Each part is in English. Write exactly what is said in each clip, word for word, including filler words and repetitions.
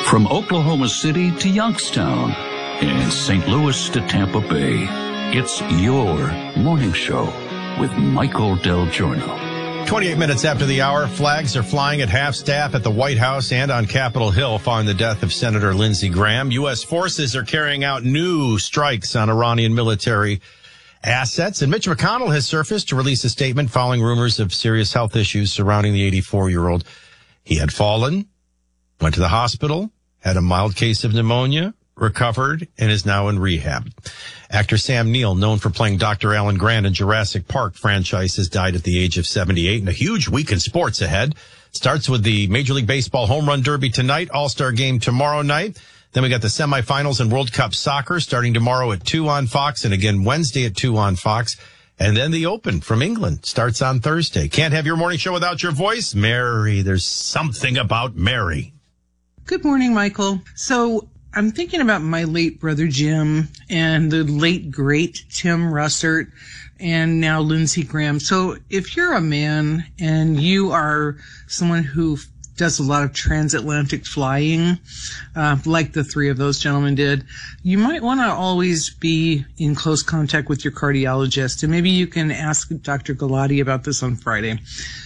From Oklahoma City to Youngstown and Saint Louis to Tampa Bay, it's your morning show with Michael Del Giorno. twenty-eight minutes after the hour, flags are flying at half-staff at the White House and on Capitol Hill following the death of Senator Lindsey Graham. U S forces are carrying out new strikes on Iranian military assets, and Mitch McConnell has surfaced to release a statement following rumors of serious health issues surrounding the eighty-four-year-old. He had fallen, went to the hospital, had a mild case of pneumonia, recovered, and is now in rehab. Actor Sam Neill, known for playing Doctor Alan Grant in Jurassic Park franchise, has died at the age of seventy-eight. And a huge week in sports ahead. Starts with the Major League Baseball Home Run Derby tonight, All-Star Game tomorrow night. Then we got the semifinals in World Cup soccer starting tomorrow at two on Fox and again Wednesday at two on Fox. And then the Open from England starts on Thursday. Can't have your morning show without your voice. Mary, there's something about Mary. Good morning, Michael. So I'm thinking about my late brother Jim and the late great Tim Russert and now Lindsey Graham. So if you're a man and you are someone who does a lot of transatlantic flying, uh, like the three of those gentlemen did, you might want to always be in close contact with your cardiologist. And maybe you can ask Doctor Galati about this on Friday.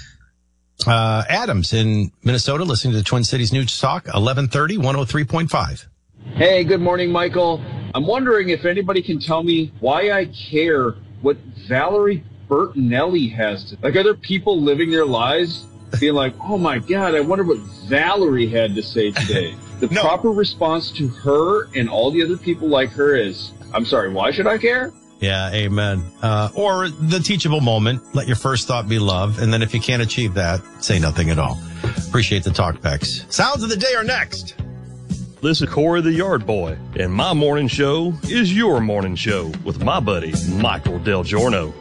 Uh, Adams in Minnesota, listening to the Twin Cities News Talk, eleven thirty, one oh three point five. Hey, good morning, Michael. I'm wondering if anybody can tell me why I care what Valerie Bertinelli has to. Like, are there people living their lives being like, oh my God, I wonder what Valerie had to say today? The no. proper response to her and all the other people like her is, I'm sorry, why should I care? Yeah, amen. Uh, or the teachable moment, let your first thought be love. And then if you can't achieve that, say nothing at all. Appreciate the talk, Bex. Sounds of the day are next. This is Corey the Yard Boy, and my morning show is your morning show with my buddy, Michael Del Giorno.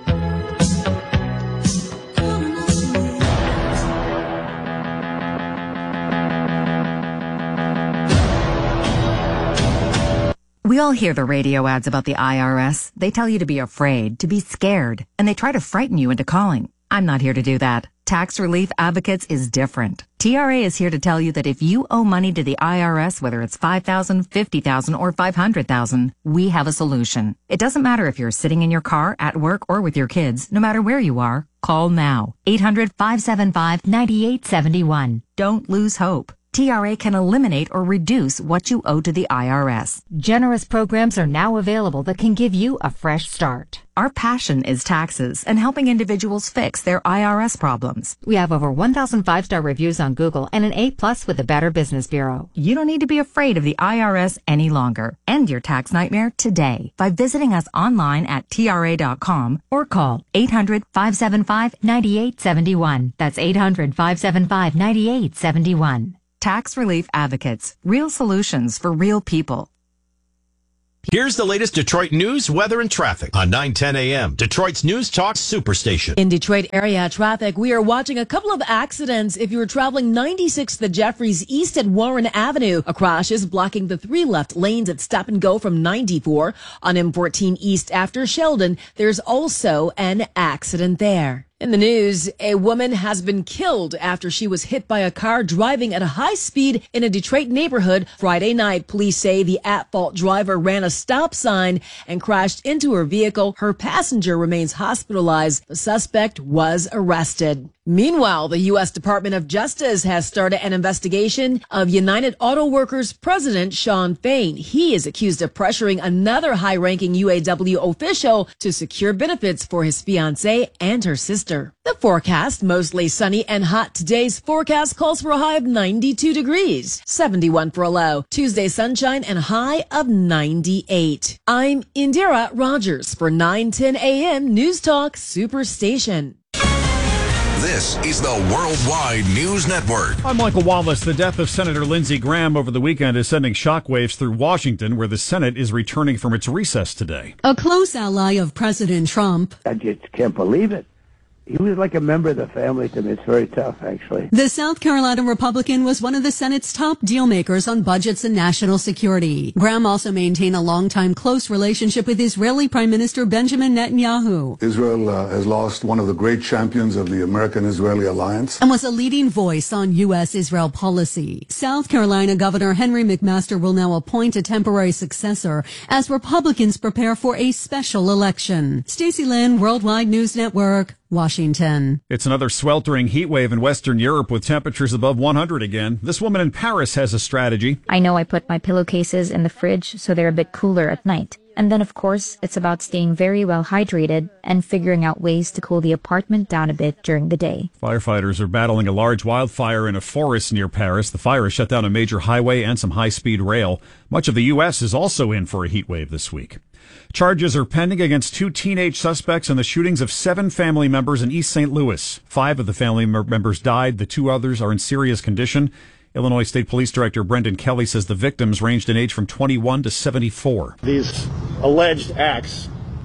We all hear the radio ads about the I R S. They tell you to be afraid, to be scared, and they try to frighten you into calling. I'm not here to do that. Tax Relief Advocates is different. T R A is here to tell you that if you owe money to the I R S, whether it's five thousand dollars, fifty thousand dollars, or five hundred thousand dollars, we have a solution. It doesn't matter if you're sitting in your car, at work, or with your kids. No matter where you are, call now. eight hundred, five seven five, nine eight seven one. Don't lose hope. T R A can eliminate or reduce what you owe to the I R S. Generous programs are now available that can give you a fresh start. Our passion is taxes and helping individuals fix their I R S problems. We have over one thousand five-star reviews on Google and an A plus with the Better Business Bureau. You don't need to be afraid of the I R S any longer. End your tax nightmare today by visiting us online at T R A dot com or call eight hundred, five seven five, nine eight seven one. That's eight hundred, five seven five, nine eight seven one. Tax Relief Advocates. Real solutions for real people. Here's the latest Detroit news, weather, and traffic on nine ten a.m. Detroit's News Talk Superstation. In Detroit area traffic, we are watching a couple of accidents. If you were traveling ninety-six the Jeffries east at Warren Avenue, a crash is blocking the three left lanes at Stop and Go from ninety-four. On M fourteen east after Sheldon, there's also an accident there. In the news, a woman has been killed after she was hit by a car driving at a high speed in a Detroit neighborhood Friday night. Police say the at-fault driver ran a stop sign and crashed into her vehicle. Her passenger remains hospitalized. The suspect was arrested. Meanwhile, the U S Department of Justice has started an investigation of United Auto Workers President Shawn Fain. He is accused of pressuring another high-ranking U A W official to secure benefits for his fiancée and her sister. The forecast, mostly sunny and hot. Today's forecast calls for a high of ninety-two degrees, seventy-one for a low. Tuesday, sunshine and a high of ninety-eight. I'm Indira Rogers for nine ten a.m. News Talk Superstation. This is the Worldwide News Network. I'm Michael Wallace. The death of Senator Lindsey Graham over the weekend is sending shockwaves through Washington, where the Senate is returning from its recess today. A close ally of President Trump. I just can't believe it. he was like a member of the family to me. It's very tough, actually. The South Carolina Republican was one of the Senate's top dealmakers on budgets and national security. Graham also maintained a long-time close relationship with Israeli Prime Minister Benjamin Netanyahu. Israel uh, has lost one of the great champions of the American-Israeli alliance. And was a leading voice on U S Israel policy. South Carolina Governor Henry McMaster will now appoint a temporary successor as Republicans prepare for a special election. Stacey Lynn, Worldwide News Network, Washington. It's another sweltering heat wave in Western Europe with temperatures above one hundred again. This woman in Paris has a strategy. I know I put my pillowcases in the fridge so they're a bit cooler at night. And then, of course, it's about staying very well hydrated and figuring out ways to cool the apartment down a bit during the day. Firefighters are battling a large wildfire in a forest near Paris. The fire has shut down a major highway and some high-speed rail. Much of the U S is also in for a heat wave this week. Charges are pending against two teenage suspects in the shootings of seven family members in East Saint Louis. Five of the family members died. The two others are in serious condition. Illinois State Police Director Brendan Kelly says the victims ranged in age from twenty-one to seventy-four. These alleged acts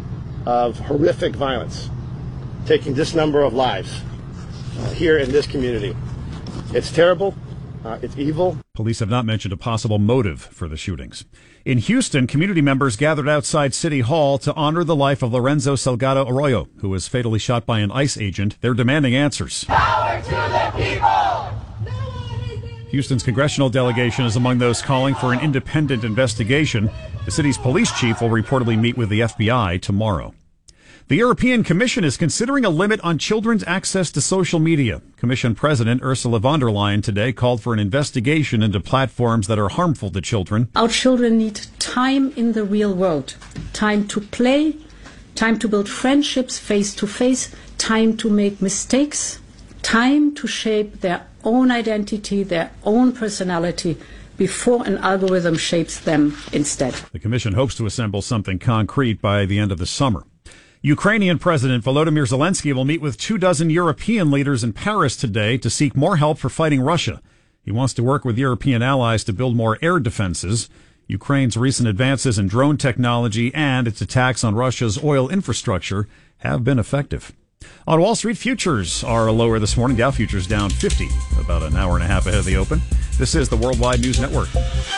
of horrific violence, taking this number of lives uh, here in this community. It's terrible. Uh, it's evil. Police have not mentioned a possible motive for the shootings. In Houston, community members gathered outside City Hall to honor the life of Lorenzo Salgado Arroyo, who was fatally shot by an ICE agent. They're demanding answers. Power to the people! Houston's congressional delegation is among those calling for an independent investigation. The city's police chief will reportedly meet with the F B I tomorrow. The European Commission is considering a limit on children's access to social media. Commission President Ursula von der Leyen today called for an investigation into platforms that are harmful to children. Our children need time in the real world, time to play, time to build friendships face to face, time to make mistakes, time to shape their own identity, their own personality, before an algorithm shapes them instead. The Commission hopes to assemble something concrete by the end of the summer. Ukrainian President Volodymyr Zelensky will meet with two dozen European leaders in Paris today to seek more help for fighting Russia. He wants to work with European allies to build more air defenses. Ukraine's recent advances in drone technology and its attacks on Russia's oil infrastructure have been effective. On Wall Street, futures are lower this morning. Dow futures down fifty, about an hour and a half ahead of the open. This is the Worldwide News Network.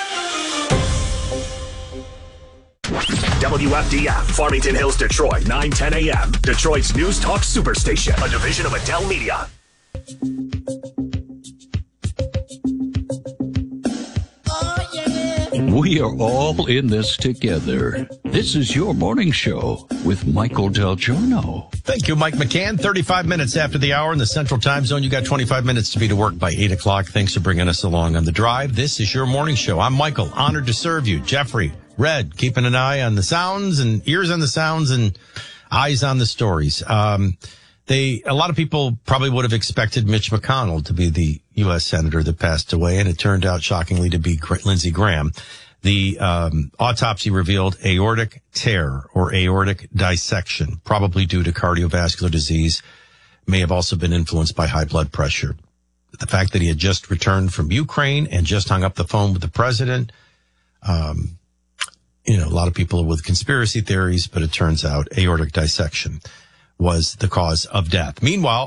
W F D F, Farmington Hills, Detroit, nine ten a.m. Detroit's News Talk Superstation, a division of Adele Media. We are all in this together. This is your morning show with Michael Del Giorno. Thank you, Mike McCann. thirty-five minutes after the hour in the Central Time Zone. You got twenty-five minutes to be to work by eight o'clock. Thanks for bringing us along on the drive. This is your morning show. I'm Michael, honored to serve you. Jeffrey, Red, keeping an eye on the sounds and ears on the sounds and eyes on the stories. Um, they, a lot of people probably would have expected Mitch McConnell to be the U S senator that passed away, and it turned out shockingly to be Lindsey Graham. The um, autopsy revealed aortic tear or aortic dissection, probably due to cardiovascular disease, may have also been influenced by high blood pressure. The fact that he had just returned from Ukraine and just hung up the phone with the president, um, you know, a lot of people with conspiracy theories, but it turns out aortic dissection was the cause of death. Meanwhile,